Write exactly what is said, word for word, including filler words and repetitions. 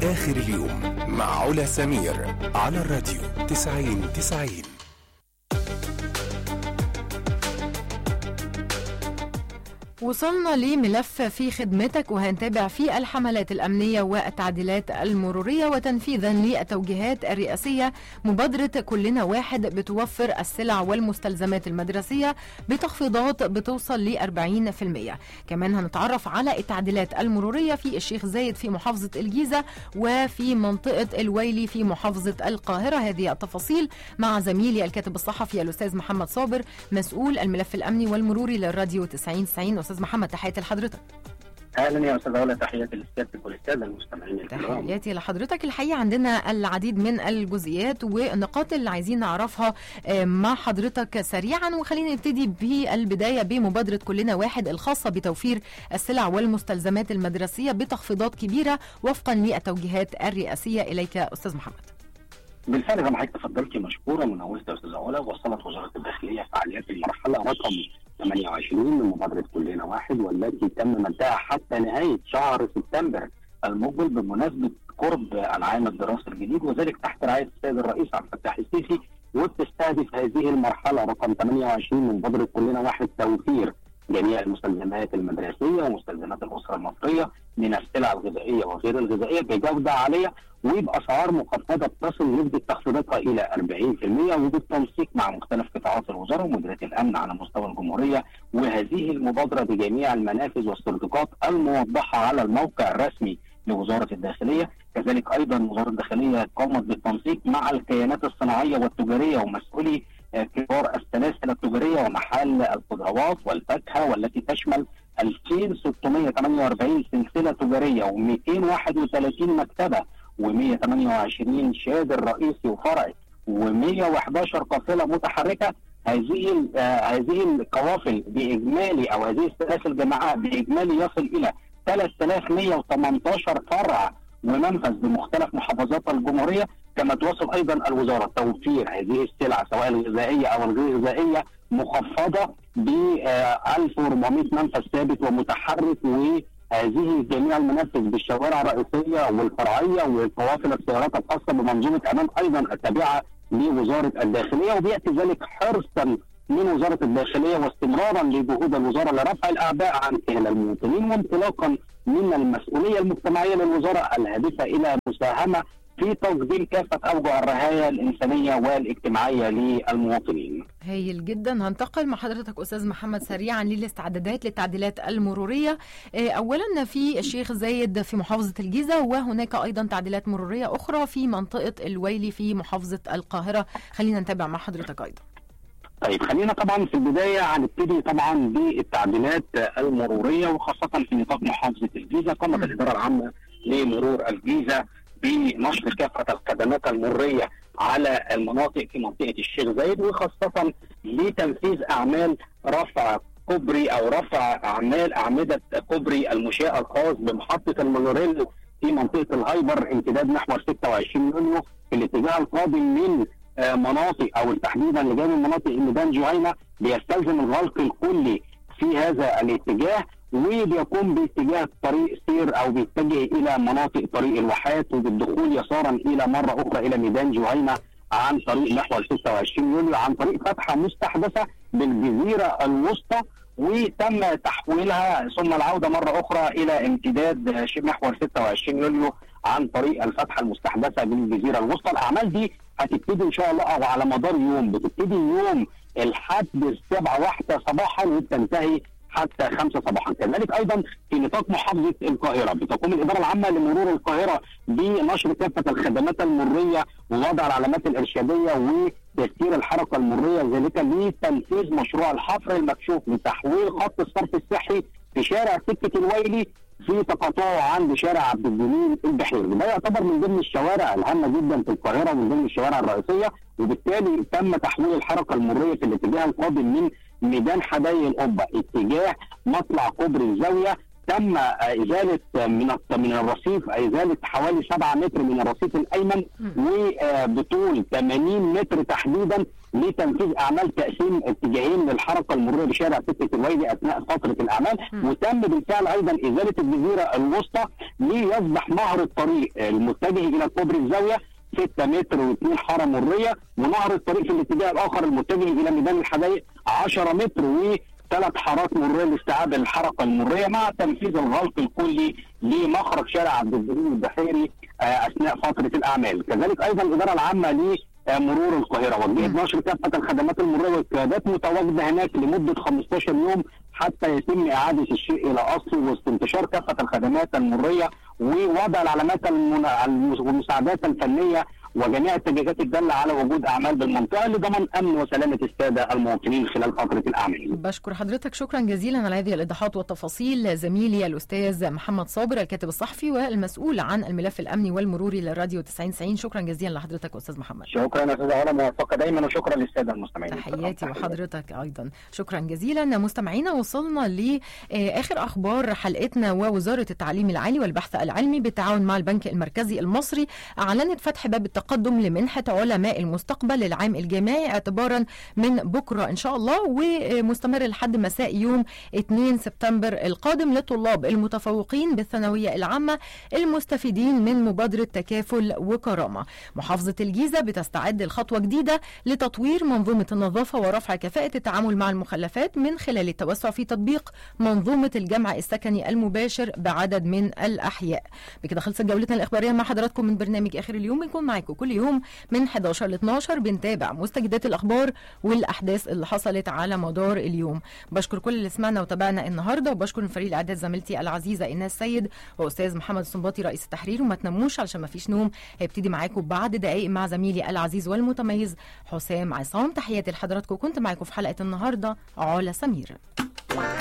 آخر اليوم مع علا سمير على الراديو تسعين تسعين. وصلنا لملف في خدمتك، وهنتابع فيه الحملات الأمنية والتعديلات المرورية وتنفيذا للتوجيهات الرئاسية. مبادرة كلنا واحد بتوفر السلع والمستلزمات المدرسية بتخفيضات بتوصل ل أربعين بالمئة. كمان هنتعرف على التعديلات المرورية في الشيخ زايد في محافظة الجيزة وفي منطقة الويلي في محافظة القاهرة. هذه التفاصيل مع زميلي الكاتب الصحفي الأستاذ محمد صابر مسؤول الملف الأمني والمروري للراديو تسعين تسعين. أستاذ محمد، تحياتي لحضرتك. اهلا يا استاذ علا، تحياتي لسيادتك وللساده المستمعين الكرام. تحياتي لحضرتك. الحقيقه عندنا العديد من الجزئيات والنقاط اللي عايزين نعرفها مع حضرتك سريعا، وخلينا نبتدي بالبدايه بمبادره كلنا واحد الخاصه بتوفير السلع والمستلزمات المدرسيه بتخفيضات كبيره وفقا للتوجيهات الرئاسيه. اليك استاذ محمد. بالفعل زي ما حضرتك تفضلتي مشكوره منوسه يا استاذ علا، وصلت وزاره الداخليه فعاليات المرحله رقم ثمانية وعشرين من مبادره كلنا واحد، والتي تم مدها حتى نهايه شهر سبتمبر المقبل بمناسبه قرب العام الدراسي الجديد، وذلك تحت رعايه السيد الرئيس عبد الفتاح السيسي. وبتستهدف هذه المرحله رقم ثمانية وعشرين من مبادره كلنا واحد توفير جميع المستلزمات المدرسيه ومستلزمات الاسره المصريه من السلع الغذائيه وغير الغذائيه بجوده عاليه وباسعار مخفضه تصل نسبه تخفيضاتها الى أربعين بالمئة، وبالتنسيق مع مختلف قطاعات الوزاره ومديريه الامن على مستوى الجمهوريه. وهذه المبادره بجميع المنافذ والصندوقات الموضحه على الموقع الرسمي لوزاره الداخليه. كذلك ايضا وزاره الداخليه قامت بالتنسيق مع الكيانات الصناعيه والتجاريه ومسؤولي كبار السلاسل التجاريه ومحال الخضروات والفاكهه، والتي تشمل ألفين وستمئة وثمانية وأربعين سلسله تجاريه ومئتين وواحد وثلاثين مكتبه ومئة وثمانية وعشرين شادر رئيسي وفرعي ومئة وأحد عشر قافله متحركه. هذه آه هذه القوافل باجمالي او هذه السلاسل جماعات باجمالي يصل الى ثلاثة آلاف ومئة وثمانية عشر فرع ومنفذ بمختلف محافظات الجمهوريه. كما تواصل ايضا الوزاره توفير هذه السلع سواء الغذائيه او الغير غذائيه مخفضه ب ألف وأربعمئة منفذ ثابت ومتحرك، وهذه جميع المنافذ بالشوارع الرئيسيه والفرعيه وقوافل السيارات الخاصه بمنظومه امان ايضا التابعه لوزاره الداخليه. وبياتي ذلك حرصا من وزاره الداخليه واستمرارا لجهود الوزاره لرفع الاعباء عن كاهل المواطنين، وانطلاقا من المسؤوليه المجتمعيه للوزاره الهادفه الى مساهمه في تقديم كافة أوجه الرعاية الإنسانية والاجتماعية للمواطنين. هايل جدا. هنتقل مع حضرتك أستاذ محمد سريعا للاستعدادات للتعديلات المرورية. أولا في الشيخ زايد في محافظة الجيزة، وهناك أيضا تعديلات مرورية أخرى في منطقة الويلي في محافظة القاهرة. خلينا نتابع مع حضرتك أيضا. طيب خلينا طبعا في البداية هنبتدي طبعا بالتعديلات المرورية، وخاصة في نطاق محافظة الجيزة. قامت الإدارة العامة لمرور الجيزة بنشر كافة الخدمات المرورية على المناطق في منطقة الشيخ زايد، وخاصة لتنفيذ أعمال رفع كوبري أو رفع أعمال أعمدة كوبري المشاة الخاص بمحطة المونوريل في منطقة الهايبر امتداد محور ستة وعشرين يونيو في الاتجاه القادم من مناطق أو تحديدا لجانب مناطق ميدان جهينة. بيستلزم الغلق الكلي في هذا الاتجاه، وبيقوم باتجاه طريق سير او بيتجه الى مناطق طريق الواحات، وبالدخول يسارا الى مره اخرى الى ميدان جهينه عن طريق محور ستة وعشرين يوليو عن طريق فتحه مستحدثه بالجزيره الوسطى، وتم تحويلها ثم العوده مره اخرى الى امتداد محور ستة وعشرين يوليو عن طريق الفتحه المستحدثه بالجزيره الوسطى. الاعمال دي هتبتدي ان شاء الله او على مدار يوم، بتبتدي يوم الحد السابعه واحده صباحا وتنتهي حتى خمسة صباحا. كذلك ايضا في نطاق محافظه القاهره بتقوم الاداره العامه لمرور القاهره بنشر كافه الخدمات المروريه ووضع العلامات الارشاديه وتسيير الحركه المروريه، ذلك لتنفيذ مشروع الحفر المكشوف لتحويل خط الصرف الصحي في شارع سكه الويلي في تقاطعه عند شارع عبد الجليل البحير. ده يعتبر من ضمن الشوارع الهامه جدا في القاهره ومن ضمن الشوارع الرئيسيه، وبالتالي تم تحويل الحركه المروريه في الاتجاه القادم من ميدان حدائق القبه اتجاه مطلع كوبري الزاويه تم ازاله من من الرصيف، ازاله حوالي سبعة متر من الرصيف الايمن وبطول ثمانين متر تحديدا لتنفيذ اعمال تقسيم اتجاهين للحركه المروريه بشارع سكه الويلي اثناء فتره الاعمال. م. وتم بالفعل ايضا ازاله الجزيره الوسطى ليصبح نهر الطريق المتجه الى كوبري الزاويه ستة متر واثنين حاره مروريه، ونهر الطريق في الاتجاه الاخر المتجه الى ميدان الحدائق عشرة متر و ثلاث حارات مروريه لاستيعاب الحركه المروريه، مع تنفيذ الغلق الكلي لمخرج شارع عبد الجليل البحيري اثناء فتره الاعمال. كذلك ايضا الاداره العامه لمرور القاهره وجهت نشر كافه الخدمات المروريه والقيادات متواجده هناك لمده خمستاشر يوم حتى يتم اعاده الشيء الى اصله، واستنتشار كافه الخدمات المروريه ووضع العلامات والمساعدات الفنيه وجميع التجهيزات الداله على وجود اعمال بالمنطقه لضمان امن وسلامه الساده المواطنين خلال فتره الاعمال. بشكر حضرتك شكرا جزيلا على هذه الايضاحات والتفاصيل زميلي الاستاذ محمد صابر الكاتب الصحفي والمسؤول عن الملف الامني والمروري للراديو تسعين تسعين. شكرا جزيلا لحضرتك استاذ محمد. شكرا يا استاذه علا، موفقه دايما، وشكرا للساده المستمعين. تحياتي وحضرتك ايضا شكرا جزيلا. مستمعينا وصلنا لاخر اخبار حلقتنا. ووزاره التعليم العالي والبحث العلمي بالتعاون مع البنك المركزي المصري اعلنت فتح باب التقدم لمنحة علماء المستقبل للعام الجامعي اعتبارا من بكرة إن شاء الله، ومستمر لحد مساء يوم اثنين سبتمبر القادم للطلاب المتفوقين بالثانوية العامة المستفيدين من مبادرة تكافل وكرامة. محافظة الجيزة بتستعد الخطوة جديدة لتطوير منظومة النظافة ورفع كفاءة التعامل مع المخلفات من خلال التوسع في تطبيق منظومة الجمع السكني المباشر بعدد من الأحياء. بكده خلصت جولتنا الإخبارية مع حضراتكم من برنامج آخر اليوم. بنكون معاكم كل يوم من حداشر ل اتناشر بنتابع مستجدات الأخبار والأحداث اللي حصلت على مدار اليوم. بشكر كل اللي سمعنا وتابعنا النهارده، وبشكر فريق الإعداد زميلتي العزيزة إيناس سيد وأستاذ محمد السنباطي رئيس التحرير. وما تناموش علشان ما فيش نوم، هيبتدي معاكم بعد دقائق مع زميلي العزيز والمتميز حسام عصام. تحياتي لحضراتكم، كنت معاكم في حلقة النهارده علا سمير.